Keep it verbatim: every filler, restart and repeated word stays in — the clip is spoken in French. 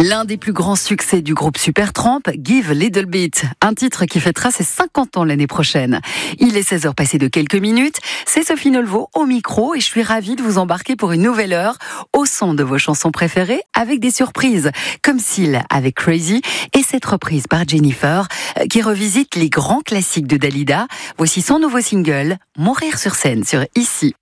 L'un des plus grands succès du groupe Supertramp, Give a Little Bit, un titre qui fêtera ses cinquante ans l'année prochaine. Il est seize heures passées de quelques minutes, c'est Sophie Nolveau au micro et je suis ravie de vous embarquer pour une nouvelle heure au son de vos chansons préférées avec des surprises, comme Seal avec Crazy et cette reprise par Jennifer qui revisite les grands classiques de Dalida. Voici son nouveau single, Mourir sur scène sur Ici.